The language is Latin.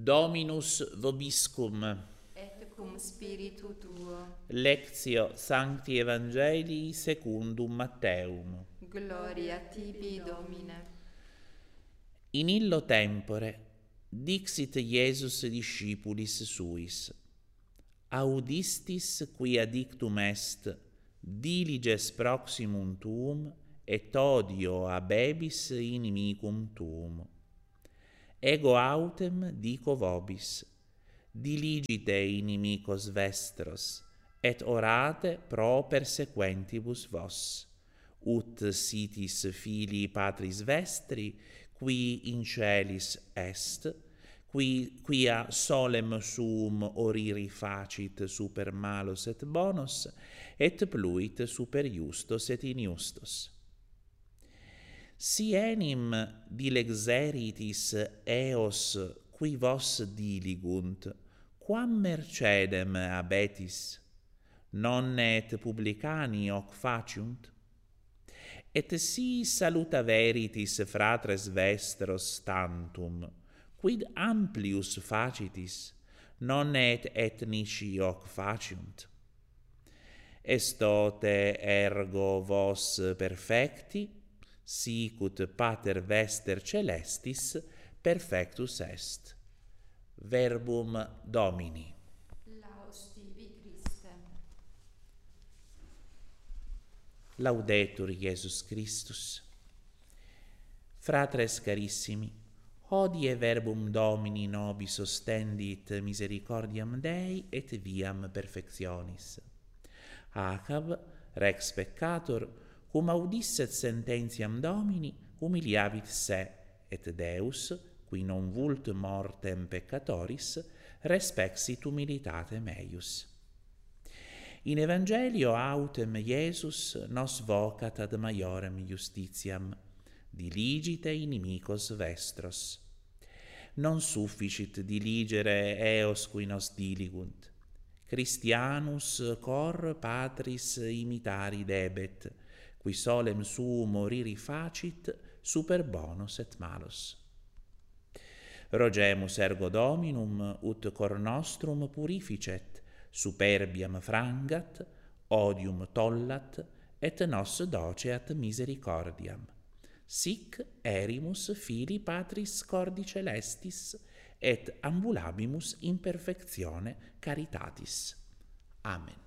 Dominus vobiscum. Et cum spiritu tuo. Lectio Sancti Evangelii secundum Matteum. Gloria tibi, Domine. In illo tempore dixit Iesus discipulis suis: Audistis quia dictum est, diliges proximum tuum, et odio abebis inimicum tuum. Ego autem dico vobis, diligite inimicos vestros, et orate pro persequentibus vos, ut sitis filii Patris vestri, qui in celis est, quia solem suum oriri facit super malos et bonos, et pluit super justos et injustos. Si enim dilexeritis eos qui vos diligunt, quam mercedem abetis? Non et publicani hoc faciunt? Et si saluta veritis fratres vestros tantum, quid amplius facitis? Non et ethnici hoc faciunt? Estote ergo vos perfecti, sicut pater vester celestis perfectus est. Verbum Domini. Laus tibi, Christe. Laudetur Iesus Christus. Fratres carissimi, hodie verbum Domini nobis ostendit misericordiam Dei et viam perfectionis. Acab, rex peccator, cum audisset sententiam Domini, humiliavit se, et Deus, qui non vult mortem peccatoris, respexit humilitatem eius. In Evangelio autem Iesus nos vocat ad maiorem justitiam, diligite inimicos vestros. Non sufficit diligere eos qui nos diligunt. Christianus cor Patris imitari debet, qui solem suum moriri facit super bonos et malos. Rogemus ergo Dominum ut cor nostrum purificet, superbiam frangat, odium tollat, et nos doceat misericordiam. Sic erimus filii Patris cordi celestis, et ambulabimus in perfectione caritatis. Amen.